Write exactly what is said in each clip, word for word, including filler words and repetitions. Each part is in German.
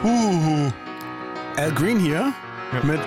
Uh, Al Green hier mit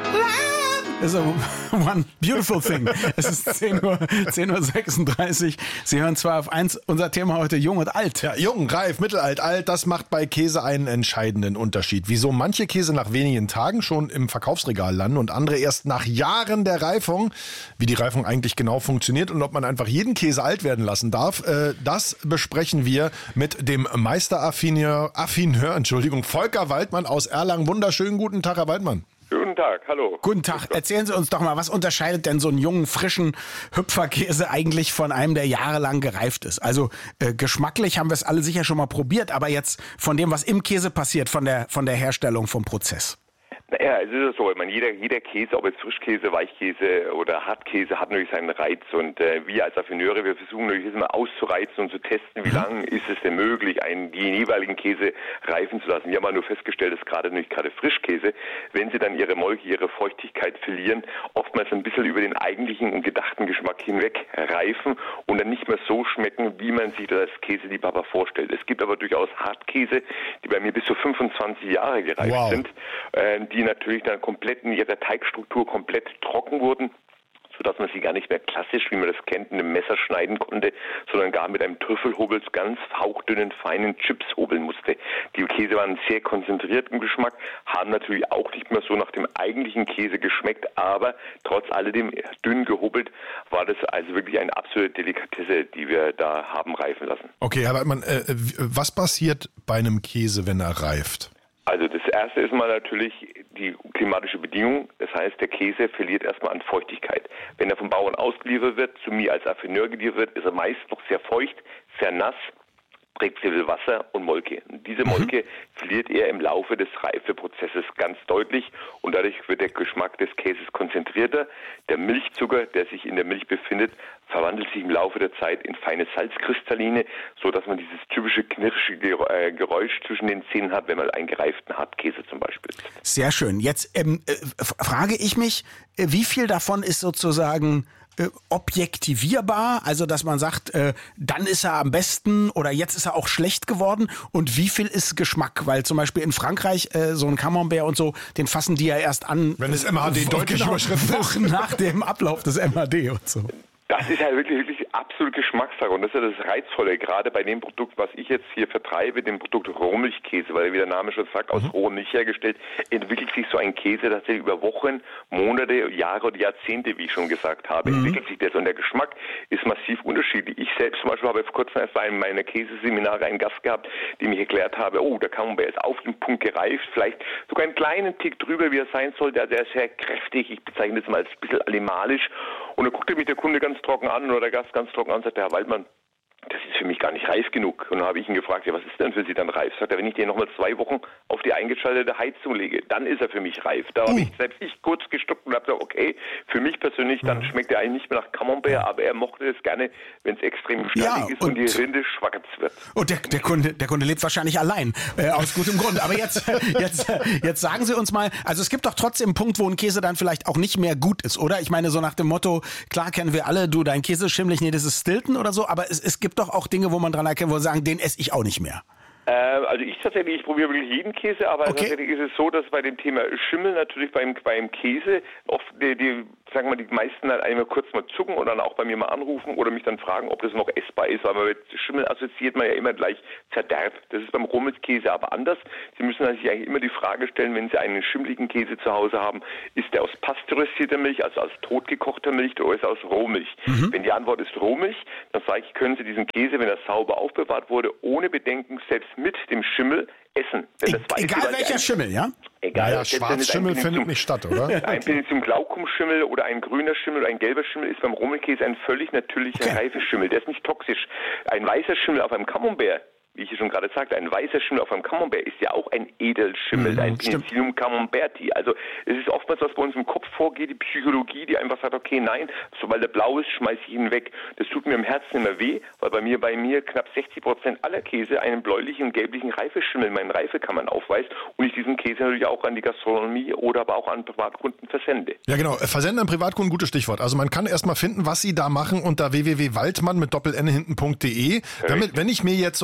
is a one beautiful thing. Es ist zehn Uhr sechsunddreißig. Sie hören zwar auf eins, unser Thema heute jung und alt. Ja, jung, reif, mittelalt, alt, das macht bei Käse einen entscheidenden Unterschied. Wieso manche Käse nach wenigen Tagen schon im Verkaufsregal landen und andere erst nach Jahren der Reifung, wie die Reifung eigentlich genau funktioniert und ob man einfach jeden Käse alt werden lassen darf, äh, das besprechen wir mit dem Meisteraffineur, Affineur, Entschuldigung, Volker Waldmann aus Erlangen. Wunderschönen guten Tag, Herr Waldmann. Guten Tag, hallo. Guten Tag. Erzählen Sie uns doch mal, was unterscheidet denn so einen jungen, frischen Hüpferkäse eigentlich von einem, der jahrelang gereift ist? Also äh, geschmacklich haben wir es alle sicher schon mal probiert, aber jetzt von dem, was im Käse passiert, von der von der Herstellung, vom Prozess. Naja, es ist ja so, ich meine, jeder, jeder Käse, ob jetzt Frischkäse, Weichkäse oder Hartkäse, hat natürlich seinen Reiz und äh, wir als Affineure, wir versuchen natürlich immer auszureizen und zu testen, wie lange ist es denn möglich, einen, die jeweiligen Käse reifen zu lassen. Wir haben aber nur festgestellt, dass gerade natürlich gerade Frischkäse, wenn sie dann ihre Molke, ihre Feuchtigkeit verlieren, oftmals ein bisschen über den eigentlichen und gedachten Geschmack hinweg reifen und dann nicht mehr so schmecken, wie man sich das als Käseliebhaber vorstellt. Es gibt aber durchaus Hartkäse, die bei mir bis zu fünfundzwanzig Jahre gereift wow. sind, äh, die die natürlich dann komplett in ihrer Teigstruktur komplett trocken wurden, sodass man sie gar nicht mehr klassisch, wie man das kennt, mit einem Messer schneiden konnte, sondern gar mit einem Trüffelhobel ganz hauchdünnen, feinen Chips hobeln musste. Die Käse waren sehr konzentriert im Geschmack, haben natürlich auch nicht mehr so nach dem eigentlichen Käse geschmeckt, aber trotz alledem dünn gehobelt war das also wirklich eine absolute Delikatesse, die wir da haben reifen lassen. Okay, Herr Waldmann, äh, was passiert bei einem Käse, wenn er reift? Also das erste ist mal natürlich die klimatische Bedingung. Das heißt, der Käse verliert erstmal an Feuchtigkeit. Wenn er vom Bauern ausgeliefert wird, zu mir als Affineur geliefert wird, ist er meist noch sehr feucht, sehr nass, trägt sehr viel Wasser und Molke. Und diese Molke mhm. verliert er im Laufe des Reifeprozesses ganz deutlich und dadurch wird der Geschmack des Käses konzentrierter. Der Milchzucker, der sich in der Milch befindet, verwandelt sich im Laufe der Zeit in feine Salzkristalline, so dass man dieses typische knirschige Geräusch zwischen den Zähnen hat, wenn man einen gereiften Hartkäse zum Beispiel isst. Sehr schön. Jetzt ähm, äh, frage ich mich, äh, wie viel davon ist sozusagen äh, objektivierbar, also dass man sagt, äh, dann ist er am besten oder jetzt ist er auch schlecht geworden und wie viel ist Geschmack? Weil zum Beispiel in Frankreich äh, so ein Camembert und so, den fassen die ja erst an, wenn es M H D deutlich genau, überschritten Wochen nach dem Ablauf des M H D und so. Das ist ja wirklich, wirklich absolut Geschmackssache und das ist ja das Reizvolle, gerade bei dem Produkt, was ich jetzt hier vertreibe, dem Produkt Rohmilchkäse, weil wie der Name schon sagt, aus roher Milch hergestellt, entwickelt sich so ein Käse tatsächlich über Wochen, Monate, Jahre oder Jahrzehnte, wie ich schon gesagt habe, mhm. entwickelt sich das und der Geschmack ist massiv unterschiedlich. Ich selbst zum Beispiel habe vor kurzem erst bei einem meiner Käseseminare einen Gast gehabt, dem ich erklärt habe, oh, der Camembert ist auf den Punkt gereift, vielleicht sogar einen kleinen Tick drüber, wie er sein sollte, also er ist sehr kräftig, ich bezeichne das mal als ein bisschen animalisch und dann guckte mich der Kunde ganz trocken an oder der Gast ganz trocken an und sagte, Herr Waldmann, das ist für mich gar nicht reif genug. Und dann habe ich ihn gefragt, ja, was ist denn für Sie dann reif? Sagt er, wenn ich den nochmal zwei Wochen auf die eingeschaltete Heizung lege, dann ist er für mich reif. Da habe ich selbst ich kurz gestuckt und habe gesagt, okay, für mich persönlich, dann schmeckt er eigentlich nicht mehr nach Camembert, aber er mochte es gerne, wenn es extrem stärkig ja, ist und, und die Rinde schwarz wird. Und der, der, Kunde, der Kunde lebt wahrscheinlich allein, äh, aus gutem Grund. Aber jetzt, jetzt, jetzt sagen Sie uns mal, also es gibt doch trotzdem einen Punkt, wo ein Käse dann vielleicht auch nicht mehr gut ist, oder? Ich meine, so nach dem Motto, klar kennen wir alle, du, dein Käse ist schimmelig, nee, das ist Stilton oder so, aber es, es gibt doch auch Dinge, wo man dran erkennt, wo wir sagen, den esse ich auch nicht mehr. Äh, also ich tatsächlich, ich probiere wirklich jeden Käse, aber okay. tatsächlich ist es so, dass bei dem Thema Schimmel natürlich beim, beim Käse oft die, die, sagen wir, die meisten dann einmal kurz mal zucken und dann auch bei mir mal anrufen oder mich dann fragen, ob das noch essbar ist, weil man mit Schimmel assoziiert man ja immer gleich Verderb. Das ist beim Rohmilchkäse aber anders. Sie müssen sich eigentlich immer die Frage stellen, wenn Sie einen schimmeligen Käse zu Hause haben, ist der aus pasteurisierter Milch, also aus totgekochter Milch oder ist er aus Rohmilch? Mhm. Wenn die Antwort ist Rohmilch, dann sage ich, können Sie diesen Käse, wenn er sauber aufbewahrt wurde, ohne Bedenken selbst mit dem Schimmel essen. Denn das e- egal welcher ein, Schimmel, ja? Egal. Naja, Schwarzschimmel findet nicht statt, oder? Ein Penicillium-Glaucum-Schimmel oder ein grüner Schimmel oder ein gelber Schimmel ist beim Rohmilchkäse ein völlig natürlicher okay. reifer Schimmel. Der ist nicht toxisch. Ein weißer Schimmel auf einem Camembert, wie ich schon gerade sagte, ein weißer Schimmel auf einem Camembert ist ja auch ein Edelschimmel, mhm, ein Penicillium camemberti. Also es ist oftmals, was bei uns im Kopf vorgeht, die Psychologie, die einfach sagt, okay, nein, sobald der blau ist, schmeiße ich ihn weg. Das tut mir im Herzen immer weh, weil bei mir bei mir knapp sechzig Prozent aller Käse einen bläulichen und gelblichen Reifeschimmel in meinen Reifekammern aufweist und ich diesen Käse natürlich auch an die Gastronomie oder aber auch an Privatkunden versende. Ja genau, Versenden an Privatkunden, gutes Stichwort. Also man kann erstmal finden, was Sie da machen unter w w w punkt waldmann mit Doppel-N hinten Punkt de. Wenn, wenn ich mir jetzt so ein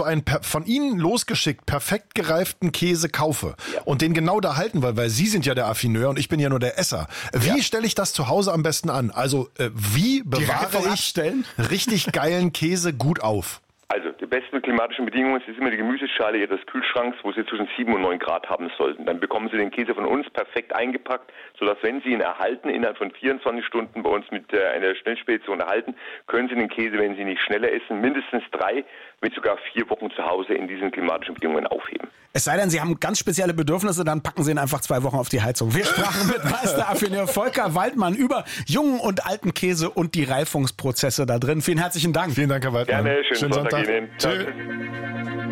von Ihnen losgeschickt perfekt gereiften Käse kaufe ja. und den genau da halten will, weil Sie sind ja der Affineur und ich bin ja nur der Esser. Wie ja. stelle ich das zu Hause am besten an? Also äh, wie bewahre ich abstellen? richtig geilen Käse gut auf? Also die besten klimatischen Bedingungen ist immer die Gemüseschale Ihres Kühlschranks, wo Sie zwischen sieben und neun Grad haben sollten. Dann bekommen Sie den Käse von uns perfekt eingepackt, sodass, wenn Sie ihn erhalten, innerhalb von vierundzwanzig Stunden bei uns mit äh, einer Schnellspedition erhalten, können Sie den Käse, wenn Sie ihn nicht schneller essen, mindestens drei, mit sogar vier Wochen zu Hause in diesen klimatischen Bedingungen aufheben. Es sei denn, Sie haben ganz spezielle Bedürfnisse, dann packen Sie ihn einfach zwei Wochen auf die Heizung. Wir sprachen mit Meisteraffineur Volker Waldmann über jungen und alten Käse und die Reifungsprozesse da drin. Vielen herzlichen Dank. Vielen Dank, Herr Waldmann. Gerne, schönen, schönen Sonntag, Sonntag Ihnen. Tschüss.